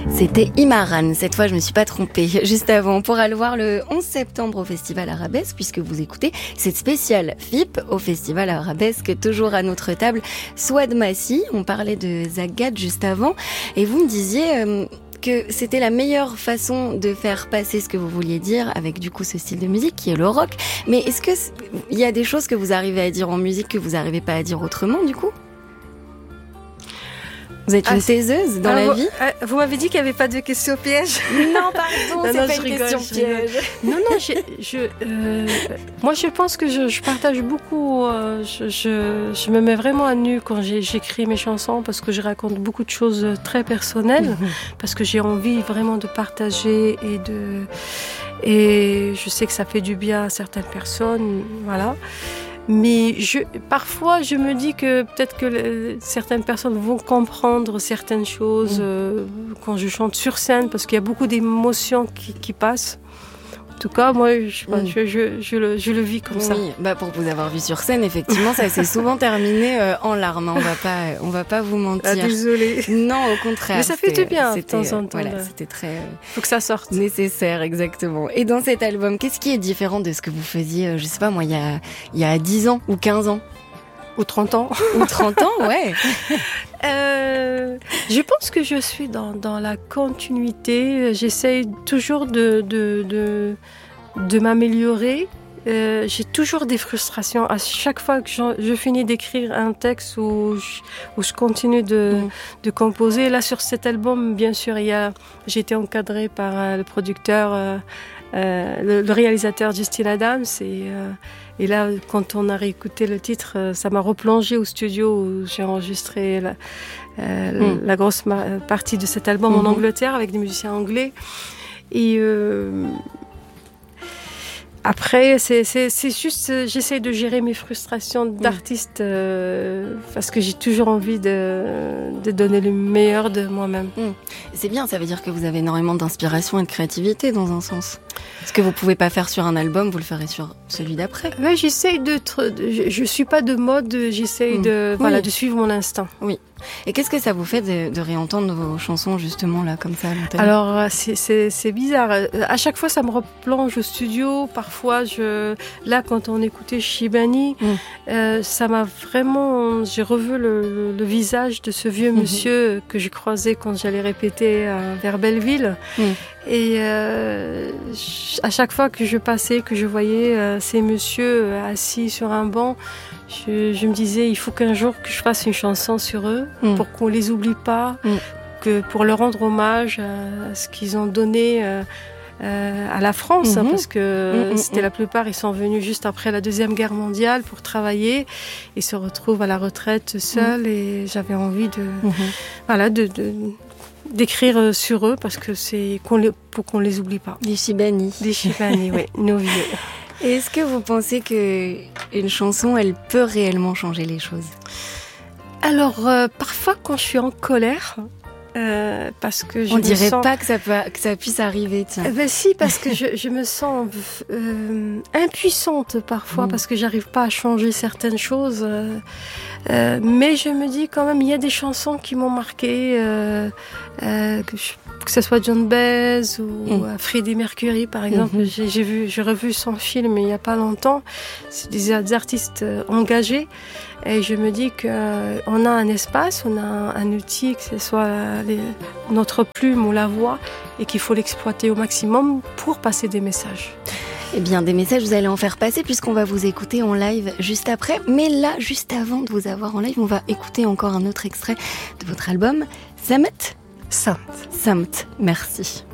C'était Imaran, cette fois je me suis pas trompée. Juste avant, on pourra le voir le 11 septembre au Festival Arabesque, puisque vous écoutez cette spéciale FIP au Festival Arabesque, toujours à notre table. Souad Massi, on parlait de Zagat juste avant, et vous me disiez que c'était la meilleure façon de faire passer ce que vous vouliez dire avec du coup ce style de musique qui est le rock. Mais est-ce que il y a des choses que vous arrivez à dire en musique que vous n'arrivez pas à dire autrement du coup ? Vous êtes une taiseuse dans la vie ? Vous m'avez dit qu'il n'y avait pas de questions pièges. Non, pardon, c'est pas une question piège. Non, moi je pense que je partage beaucoup. Je me mets vraiment à nu quand j'écris mes chansons parce que je raconte beaucoup de choses très personnelles, parce que j'ai envie vraiment de partager et je sais que ça fait du bien à certaines personnes, voilà. Mais parfois, je me dis que peut-être que certaines personnes vont comprendre certaines choses quand je chante sur scène, parce qu'il y a beaucoup d'émotions qui passent. En tout cas, moi, je le vis comme ça. Oui, pour vous avoir vu sur scène, effectivement, ça s'est souvent terminé en larmes. On va pas vous mentir. Ah, désolée. Non, au contraire. Mais ça fait du bien de temps en temps. Voilà, c'était très. Faut que ça sorte. Nécessaire, exactement. Et dans cet album, qu'est-ce qui est différent de ce que vous faisiez, je sais pas moi, il y a 10 ans ou 15 ans? Ou 30 ans. Ou 30 ans, ouais. Je pense que je suis dans la continuité. J'essaye toujours de m'améliorer. J'ai toujours des frustrations. À chaque fois que je finis d'écrire un texte où je continue de composer. Là, sur cet album, bien sûr, j'ai été encadrée par le producteur, le réalisateur Justin Adams. Et là, quand on a réécouté le titre, ça m'a replongée au studio où j'ai enregistré la grosse partie de cet album en Angleterre avec des musiciens anglais. Et après, c'est juste, j'essaie de gérer mes frustrations d'artiste parce que j'ai toujours envie de donner le meilleur de moi-même. C'est bien, ça veut dire que vous avez énormément d'inspiration et de créativité dans un sens. Ce que vous pouvez pas faire sur un album, vous le ferez sur celui d'après. Ouais, j'essaie je suis pas de mode, j'essaie de suivre mon instinct. Oui. Et qu'est-ce que ça vous fait de réentendre vos chansons justement là comme ça à l'antenne ? Alors c'est bizarre. À chaque fois ça me replonge au studio. Parfois là quand on écoutait Shibani, ça m'a vraiment. J'ai revu le visage de ce vieux monsieur que j'ai croisé quand j'allais répéter vers Belleville. Et à chaque fois que je passais, que je voyais ces messieurs assis sur un banc, je me disais, il faut qu'un jour que je fasse une chanson sur eux, pour qu'on les oublie pas, que pour leur rendre hommage à ce qu'ils ont donné à la France, parce que c'était la plupart, ils sont venus juste après la Deuxième Guerre mondiale pour travailler et se retrouvent à la retraite seuls. Et j'avais envie d'écrire sur eux parce que pour qu'on les oublie pas. Des Shibani. Des Shibani, oui, nos vieux. Et est-ce que vous pensez qu'une chanson, elle peut réellement changer les choses ? Alors, parfois quand je suis en colère, parce que on dirait pas que ça puisse arriver, tiens. Si, parce que je me sens impuissante parfois, parce que j'arrive pas à changer certaines choses. Mais je me dis quand même, il y a des chansons qui m'ont marquée, que ce soit John Baez ou Freddie Mercury, par exemple. J'ai revu son film il y a pas longtemps. C'est des artistes engagés. Et je me dis qu'on a un espace, on a un outil, que ce soit notre plume ou la voix, et qu'il faut l'exploiter au maximum pour passer des messages. Eh bien, des messages, vous allez en faire passer puisqu'on va vous écouter en live juste après. Mais là, juste avant de vous avoir en live, on va écouter encore un autre extrait de votre album, Samt. Merci.